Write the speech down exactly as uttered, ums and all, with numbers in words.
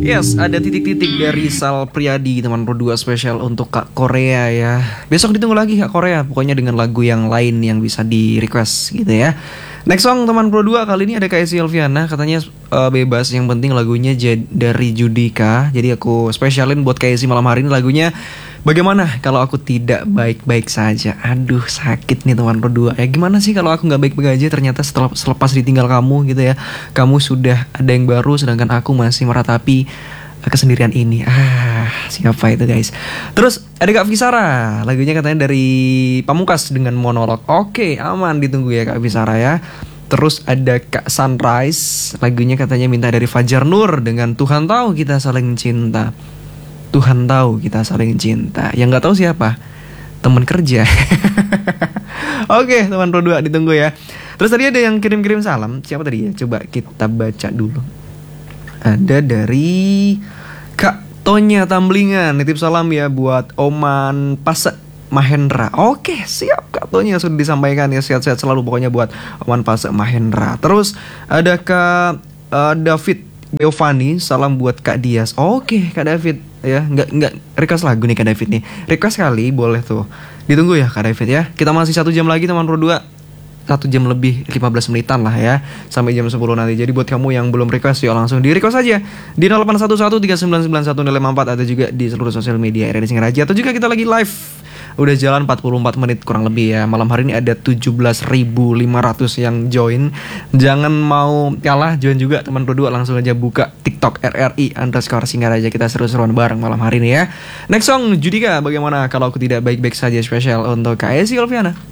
Yes, ada titik-titik dari Sal Priadi, teman Pro dua spesial untuk Kak Korea ya. Besok ditunggu lagi Kak Korea, pokoknya dengan lagu yang lain yang bisa di request gitu ya. Next song teman Pro dua kali ini ada Kak Esi Elviana, katanya uh, bebas, yang penting lagunya j- dari Judika. Jadi aku spesialin buat Kak Esi malam hari ini lagunya Bagaimana Kalau Aku Tidak Baik-Baik Saja. Aduh sakit nih teman Pro dua. Ya gimana sih kalau aku gak baik-baik aja, ternyata setelah selepas ditinggal kamu gitu ya, kamu sudah ada yang baru sedangkan aku masih meratapi kesendirian ini. Ah, siapa itu guys? Terus ada Kak Visara, lagunya katanya dari Pamungkas dengan monolog. Oke, aman, ditunggu ya Kak Visara ya. Terus ada Kak Sunrise, lagunya katanya minta dari Fajar Nur dengan Tuhan Tahu Kita Saling Cinta. Tuhan tahu kita saling cinta. Yang nggak tahu siapa? Teman kerja. Oke, teman Pro dua ditunggu ya. Terus tadi ada yang kirim-kirim salam. Siapa tadi ya? Coba kita baca dulu. Ada dari Kak Tonya Tamblingan. Nitip salam ya buat Oman Pase Mahendra. Oke, siap Kak Tonya, sudah disampaikan ya. Sehat-sehat selalu pokoknya buat Oman Pase Mahendra. Terus ada Kak uh, David Beovani, salam buat Kak Dias. Oke Kak David ya, nggak nggak request lagu nih Kak David nih. Request kali boleh tuh. Ditunggu ya Kak David ya. Kita masih satu jam lagi teman Pro dua. Satu jam lebih lima belas menitan lah ya, sampai jam sepuluh nanti. Jadi buat kamu yang belum request, yuk langsung di request aja di nol delapan satu satu tiga sembilan sembilan satu nol lima empat, atau juga di seluruh sosial media R R D Singaraja, atau juga kita lagi live. Udah jalan empat puluh empat menit kurang lebih ya. Malam hari ini ada tujuh belas ribu lima ratus yang join. Jangan mau kalah, join juga teman Pro dua. Langsung aja buka TikTok R R I underscore Singaraja. Kita seru-seruan bareng malam hari ini ya. Next song Judika, Bagaimana Kalau Aku Tidak Baik-Baik Saja, spesial untuk Kak Esi Elviana.